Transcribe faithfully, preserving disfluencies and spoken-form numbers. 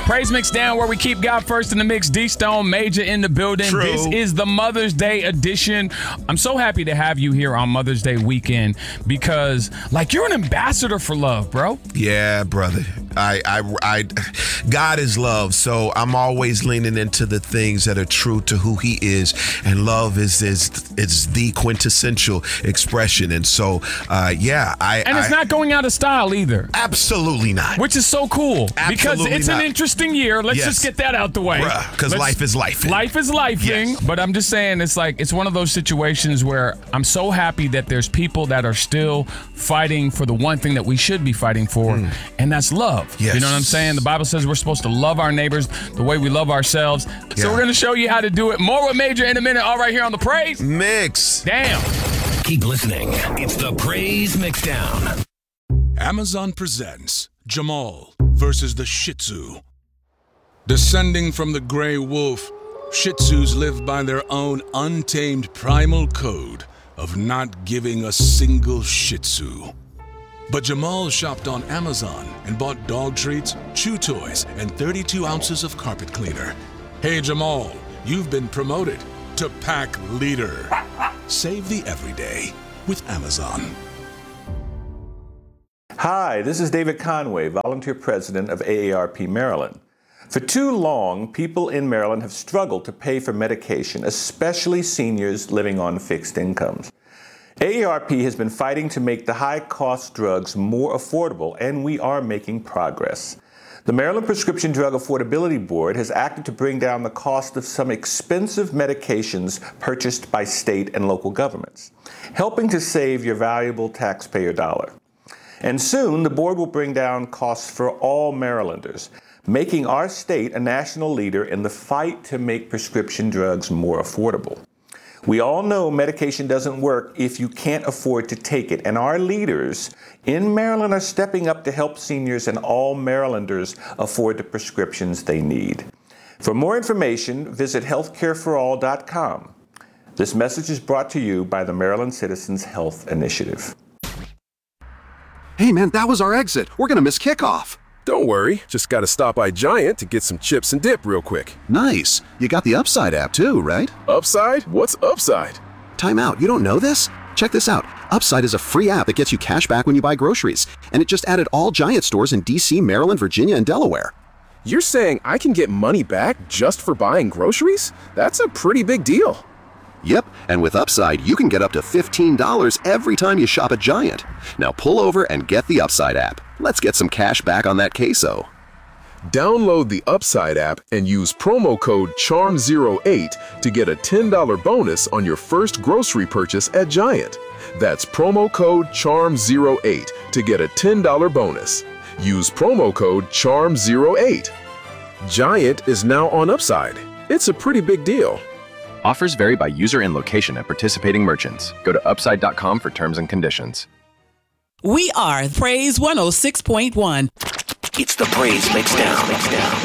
Praise Mix Down, where we keep God first in the mix. D-Stone, Major in the building. True. This is the Mother's Day edition. I'm so happy to have you here on Mother's Day weekend because, like, you're an ambassador for love, bro. Yeah, brother. I, I, I, God is love, so I'm always leaning into the things that are true to who He is, and love is is is the quintessential expression. And so, uh, yeah, I. And it's I, not going out of style either. Absolutely not. Which is so cool Absolutely because it's not. an interesting year. Let's Yes. just get that out the way. Because life is life. Life is lifing. Yes. But I'm just saying, it's like it's one of those situations where I'm so happy that there's people that are still fighting for the one thing that we should be fighting for, mm. and that's love. Yes. You know what I'm saying? The Bible says we're supposed to love our neighbors the way we love ourselves. Yeah. So we're going to show you how to do it. More with Major in a minute. All right, here on the Praise Mix. Damn. Keep listening. It's the Praise Mix Down. Amazon presents Jamal versus the Shih Tzu. Descending from the gray wolf, Shih Tzus live by their own untamed primal code of not giving a single Shih Tzu. But Jamal shopped on Amazon and bought dog treats, chew toys, and thirty-two ounces of carpet cleaner. Hey Jamal, you've been promoted to pack leader. Save the everyday with Amazon. Hi, this is David Conway, volunteer president of A A R P Maryland. For too long, people in Maryland have struggled to pay for medication, especially seniors living on fixed incomes. A A R P has been fighting to make the high-cost drugs more affordable, and we are making progress. The Maryland Prescription Drug Affordability Board has acted to bring down the cost of some expensive medications purchased by state and local governments, helping to save your valuable taxpayer dollar. And soon, the board will bring down costs for all Marylanders, making our state a national leader in the fight to make prescription drugs more affordable. We all know medication doesn't work if you can't afford to take it, and our leaders in Maryland are stepping up to help seniors and all Marylanders afford the prescriptions they need. For more information, visit healthcare for all dot com. This message is brought to you by the Maryland Citizens Health Initiative. Hey man, that was our exit. We're gonna miss kickoff. Don't worry, just gotta stop by Giant to get some chips and dip real quick. Nice. You got the Upside app too, right? Upside? What's Upside? Time out, you don't know this? Check this out. Upside is a free app that gets you cash back when you buy groceries. And it just added all Giant stores in D C, Maryland, Virginia, and Delaware. You're saying I can get money back just for buying groceries? That's a pretty big deal. Yep, and with Upside, you can get up to fifteen dollars every time you shop at Giant. Now pull over and get the Upside app. Let's get some cash back on that queso. Download the Upside app and use promo code charm zero eight to get a ten dollars bonus on your first grocery purchase at Giant. That's promo code charm zero eight to get a ten dollars bonus. Use promo code charm zero eight. Giant is now on Upside. It's a pretty big deal. Offers vary by user and location at participating merchants. Go to upside dot com for terms and conditions. We are Praise one oh six point one. It's the Praise Mix Down.